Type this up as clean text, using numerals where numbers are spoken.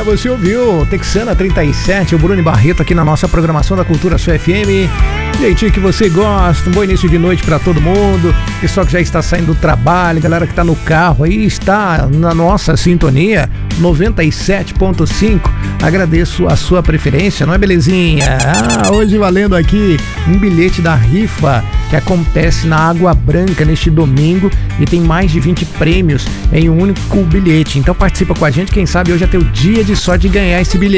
Você ouviu Texana 37, o Bruno Barreto aqui na nossa programação da Cultura Sul FM. Jeitinho que você gosta, um bom início de noite pra todo mundo. Pessoal que já está saindo do trabalho, galera que tá no carro aí, está na nossa sintonia 97.5. Agradeço a sua preferência, não é, belezinha? Hoje valendo aqui um bilhete da rifa que acontece na Água Branca neste domingo e tem mais de 20 prêmios em um único bilhete. Então participa com a gente, quem sabe hoje é teu dia de sorte de ganhar esse bilhete.